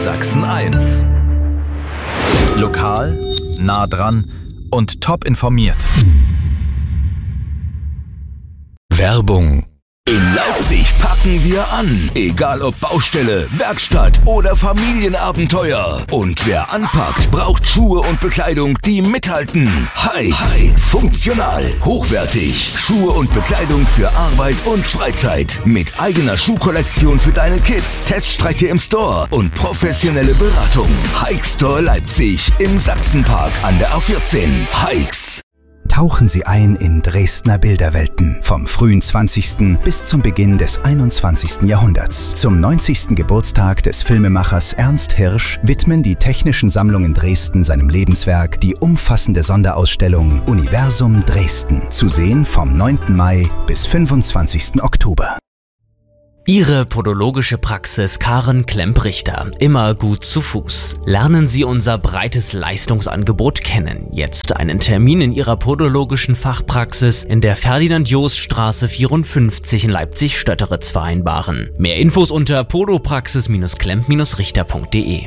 Sachsen 1. Lokal, nah dran und top informiert. Werbung. In Leipzig packen wir an. Egal ob Baustelle, Werkstatt oder Familienabenteuer. Und wer anpackt, braucht Schuhe und Bekleidung, die mithalten. Hikes. Funktional, hochwertig. Schuhe und Bekleidung für Arbeit und Freizeit. Mit eigener Schuhkollektion für deine Kids, Teststrecke im Store und professionelle Beratung. Hike Store Leipzig im Sachsenpark an der A14. Hikes. Tauchen Sie ein in Dresdner Bilderwelten vom frühen 20. bis zum Beginn des 21. Jahrhunderts. Zum 90. Geburtstag des Filmemachers Ernst Hirsch widmen die Technischen Sammlungen Dresden seinem Lebenswerk die umfassende Sonderausstellung Universum Dresden. Zu sehen vom 9. Mai bis 25. Oktober. Ihre podologische Praxis Karen Klemp-Richter. Immer gut zu Fuß. Lernen Sie unser breites Leistungsangebot kennen. Jetzt einen Termin in Ihrer podologischen Fachpraxis in der Ferdinand-Jost-Straße 54 in Leipzig-Stötteritz vereinbaren. Mehr Infos unter podopraxis-klemp-richter.de.